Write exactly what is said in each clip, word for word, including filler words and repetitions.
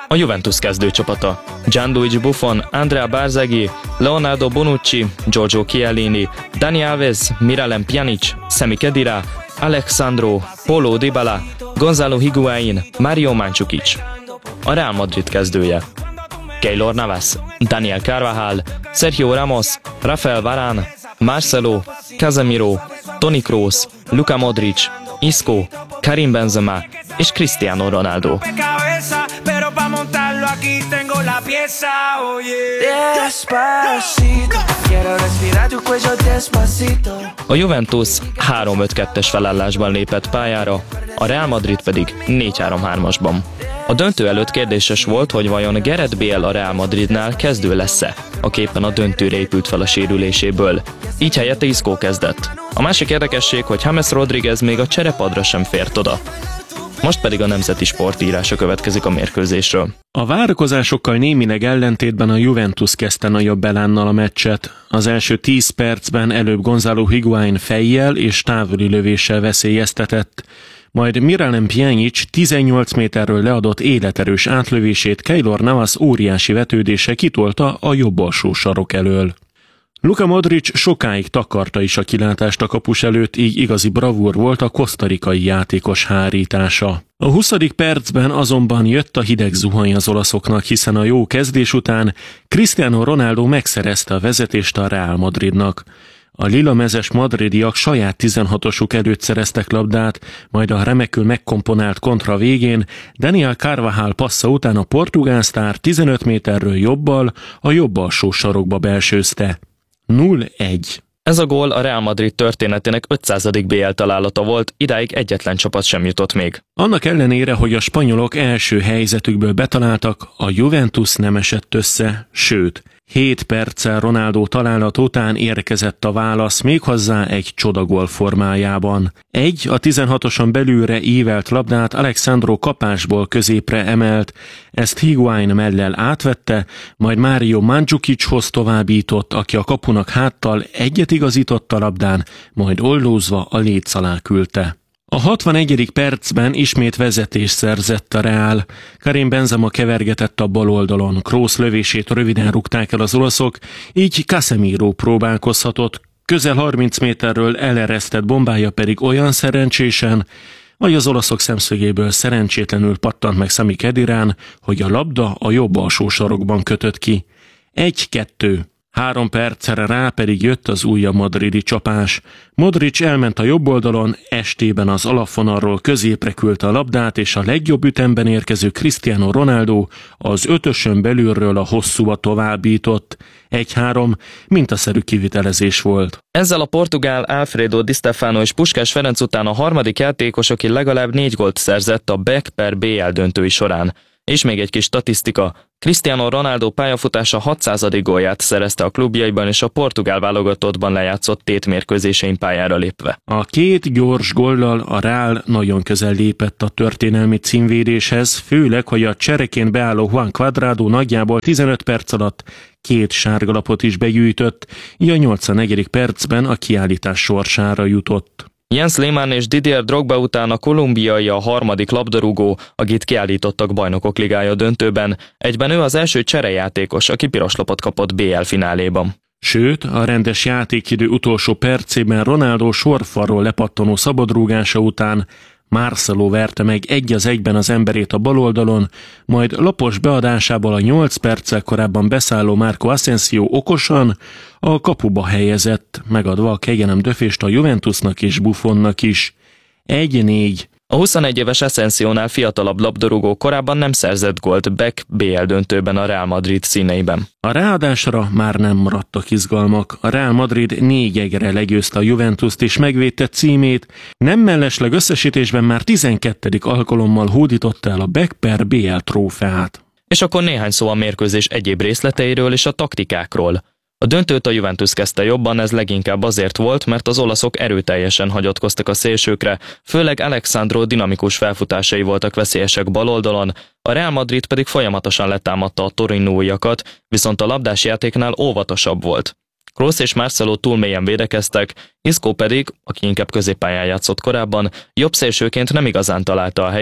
A Juventus kezdőcsapata: Gianluigi Buffon, Andrea Barzagli, Leonardo Bonucci, Giorgio Chiellini, Dani Alves, Miralem Pjanic, Semi Khedira, Alexandro, Paulo Dybala, Gonzalo Higuaín, Mario Mandzukic. A Real Madrid kezdője: Keylor Navas, Daniel Carvajal, Sergio Ramos, Rafael Varane, Marcelo, Casemiro, Toni Kroos, Luka Modric, Isco, Karim Benzema és Cristiano Ronaldo. A Juventus három öt kettes felállásban lépett pályára, a Real Madrid pedig négy három hármasban. A döntő előtt kérdéses volt, hogy vajon Gareth Bale a Real Madridnál kezdő lesz-e, aki éppen a döntőre épült fel a sérüléséből. Így helyette Isco kezdett. A másik érdekesség, hogy James Rodriguez még a cserepadra sem fért oda. Most pedig a nemzeti sportírása következik a mérkőzésről. A várakozásokkal némileg ellentétben a Juventus kezdte nagyobb elánnal a meccset. Az első tíz percben előbb Gonzalo Higuaín fejjel és távoli lövéssel veszélyeztetett, majd Miralem Pjanic tizennyolc méterről leadott életerős átlövését Keylor Navas óriási vetődése kitolta a jobb alsó sarok elől. Luka Modric sokáig takarta is a kilátást a kapus előtt, így igazi bravúr volt a kosztarikai játékos hárítása. A huszadik percben azonban jött a hideg zuhany az olaszoknak, hiszen a jó kezdés után Cristiano Ronaldo megszerezte a vezetést a Real Madridnak. A lilamezes madridiak saját tizenhatosuk előtt szereztek labdát, majd a remekül megkomponált kontra végén Daniel Carvajal passza után a portugál sztár tizenöt méterről jobbal a jobb alsó sarokba belsőzte. nulla egy. Ez a gól a Real Madrid történetének ötszázadik bé el találata volt, idáig egyetlen csapat sem jutott még. Annak ellenére, hogy a spanyolok első helyzetükből betaláltak, a Juventus nem esett össze, sőt, hét perccel Ronaldo találat után érkezett a válasz, méghozzá egy csodagól formájában. Egy a tizenhatoson belülre ívelt labdát Alexandro kapásból középre emelt, ezt Higuaín mellel átvette, majd Mario Mandzukichoz továbbított, aki a kapunak háttal egyet igazított a labdán, majd ollózva a léc alá küldte. A hatvanegyedik percben ismét vezetést szerzett a Real. Karim Benzema kevergetett a bal oldalon, Kroos lövését röviden rúgták el az olaszok, így Casemiro próbálkozhatott, közel harminc méterről eleresztett bombája pedig olyan szerencsésen, vagy az olaszok szemszögéből szerencsétlenül pattant meg Semi Khedirán, hogy a labda a jobb alsó sarokban kötött ki. egy-kettő. Három percre rá pedig jött az újabb madridi csapás. Modric elment a jobb oldalon, estében az alapvonalról középre küldte a labdát, és a legjobb ütemben érkező Cristiano Ronaldo az ötösön belülről a hosszúba továbbított. egy-három, mintaszerű kivitelezés volt. Ezzel a portugál Alfredo Di Stefano és Puskás Ferenc után a harmadik játékos, aki legalább négy gólt szerzett a bé e ká per bé el döntői során. És még egy kis statisztika. Cristiano Ronaldo pályafutása hatszázadik gólját szerezte a klubjaiban és a portugál válogatottban lejátszott tétmérkőzésein pályára lépve. A két gyors góllal a Real nagyon közel lépett a történelmi címvédéshez, főleg, hogy a csereként beálló Juan Cuadrado nagyjából tizenöt perc alatt két sárgalapot is begyűjtött, így a nyolcvannegyedik percben a kiállítás sorsára jutott. Jens Lehmann és Didier Drogba után a kolumbiai a harmadik labdarúgó, akit kiállítottak Bajnokok Ligája döntőben, egyben ő az első cserejátékos, aki piros lapot kapott bé el fináléban. Sőt, a rendes játékidő utolsó percében Ronaldo sorfalról lepattanó szabadrúgása után Marcelo verte meg egy az egyben az emberét a bal oldalon, majd lapos beadásából a nyolc perccel korábban beszálló Marco Asensio okosan a kapuba helyezett, megadva a kegyelem döfést a Juventusnak és Buffonnak is. egy-négy. A huszonegy éves Asensiónál fiatalabb labdarúgó korábban nem szerzett gólt bé e ká bé el döntőben a Real Madrid színeiben. A ráadásra már nem maradtak izgalmak. A Real Madrid négy egyre legyőzte a Juventust és megvédte címét, nem mellesleg összesítésben már tizenkettedik alkalommal hódította el a bé e ká per bé el trófeát. És akkor néhány szó a mérkőzés egyéb részleteiről és a taktikákról. A döntőt a Juventus kezdte jobban, ez leginkább azért volt, mert az olaszok erőteljesen hagyatkoztak a szélsőkre, főleg Alexandro dinamikus felfutásai voltak veszélyesek bal oldalon, a Real Madrid pedig folyamatosan letámadta a torinóiakat, viszont a labdás játéknál óvatosabb volt. Kroos és Marcelo túl mélyen védekeztek, Isco pedig, aki inkább középpályán játszott korábban, jobb szélsőként nem igazán találta a helyét,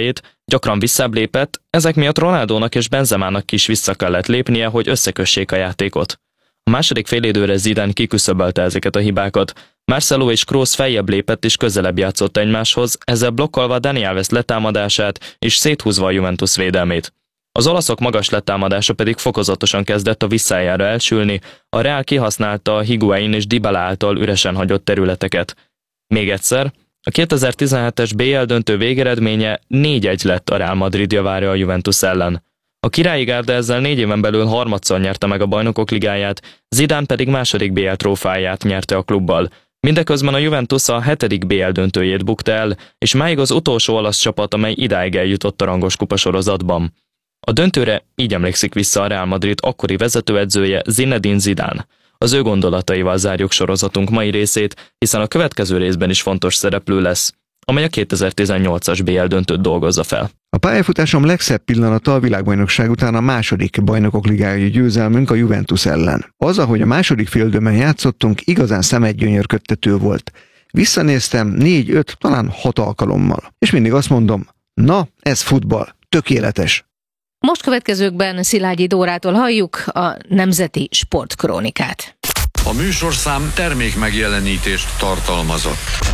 gyakran visszább lépett, ezek miatt Ronaldónak és Benzemának is vissza kellett lépnie, hogy összekössék a játékot. A második félidőre Zidane kiküszöbölte ezeket a hibákat. Marcelo és Kroos feljebb lépett és közelebb játszott egymáshoz, ezzel blokkolva Dani Alves letámadását és széthúzva a Juventus védelmét. Az olaszok magas letámadása pedig fokozatosan kezdett a visszájára elsülni, a Real kihasználta a Higuain és Dybala által üresen hagyott területeket. Még egyszer, a kétezer-tizenhetes bé el döntő végeredménye négy egy lett a Real Madrid javára a Juventus ellen. A királyi gárda ezzel négy éven belül harmadszor nyerte meg a Bajnokok Ligáját, Zidane pedig második bé el trófáját nyerte a klubbal. Mindeközben a Juventus a hetedik bé el döntőjét bukta el, és máig az utolsó olasz csapat, amely idáig eljutott a rangos kupasorozatban. A döntőre így emlékszik vissza a Real Madrid akkori vezetőedzője Zinedine Zidane. Az ő gondolataival zárjuk sorozatunk mai részét, hiszen a következő részben is fontos szereplő lesz, amely a kétezer-tizennyolcas bé el döntőt dolgozza fel. A pályafutásom legszebb pillanata a világbajnokság után a második Bajnokok Ligája győzelmünk a Juventus ellen. Az, ahogy a második féldőben játszottunk, igazán szemedgyönyörködtető volt. Visszanéztem négy-öt, talán hat alkalommal. És mindig azt mondom, na, ez futball, tökéletes. Most következőkben Szilágyi Dórától halljuk a Nemzeti Sportkrónikát. A műsorszám termék megjelenítést tartalmazott.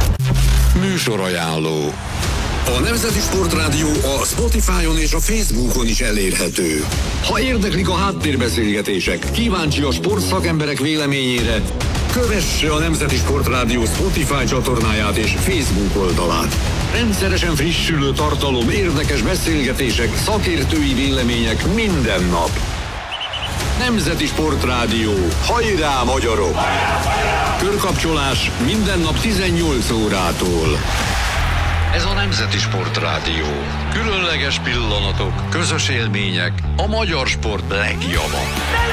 Műsorajánló. A Nemzeti Sportrádió a Spotify-on és a Facebookon is elérhető. Ha érdeklik a háttérbeszélgetések, kíváncsi a sportszakemberek véleményére, kövesse a Nemzeti Sportrádió Spotify csatornáját és Facebook oldalát. Rendszeresen frissülő tartalom, érdekes beszélgetések, szakértői vélemények minden nap. Nemzeti Sportrádió. Hajrá, magyarok! Körkapcsolás minden nap tizennyolc órától. Ez a Nemzeti Sportrádió. Különleges pillanatok, közös élmények, a magyar sport legjava.